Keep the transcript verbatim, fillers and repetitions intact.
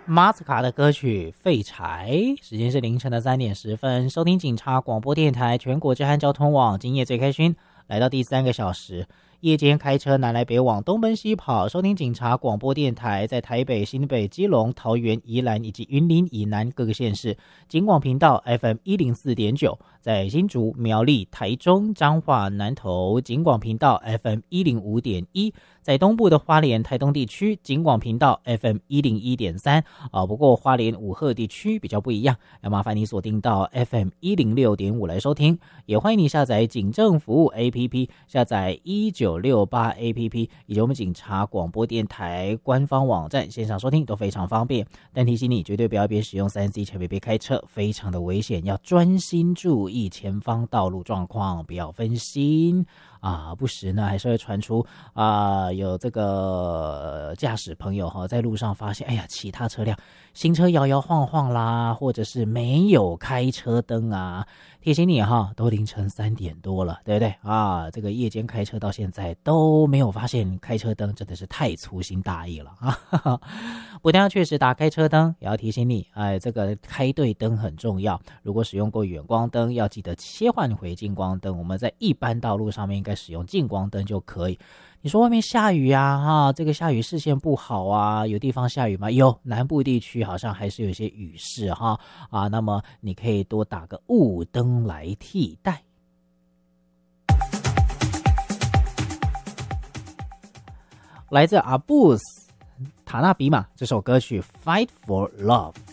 马斯卡的歌曲《废柴》，时间是凌晨的三点十分，收听警察广播电台全国治安交通网，今夜最开心，来到第三个小时。夜间开车南来北往，东奔西跑，收听警察广播电台，在台北、新北、基隆、桃园、宜兰以及云林以南各个县市，警广频道 F M 一零四点九，在新竹、苗栗、台中、彰化、南投，警广频道 F M 一零五点一，在东部的花莲、台东地区，警广频道 F M 一零一点三啊。不过花莲武鹤地区比较不一样，要麻烦你锁定到 F M 一零六点五来收听，也欢迎你下载警政服务 A P P， 下载一九六八 A P P 以及我们警察广播电台官方网站线上收听都非常方便。但提醒你绝对不要边使用 三 C 设备边开车，非常的危险，要专心注意前方道路状况，不要分心啊。不时呢还是会传出啊有这个驾驶朋友哈在路上发现，哎呀其他车辆行车摇摇晃晃啦，或者是没有开车灯啊。提醒你哈，都凌晨三点多了，对不对啊？这个夜间开车到现在都没有发现开车灯，真的是太粗心大意了啊！不但要确实打开车灯，也要提醒你，哎，这个开对灯很重要。如果使用过远光灯，要记得切换回近光灯。我们在一般道路上面应该使用近光灯就可以。你说外面下雨啊，哈，这个下雨视线不好啊，有地方下雨吗？有，南部地区好像还是有些雨势哈啊，那么你可以多打个雾灯来替代。来自阿布斯塔纳比马这首歌曲《Fight for Love》。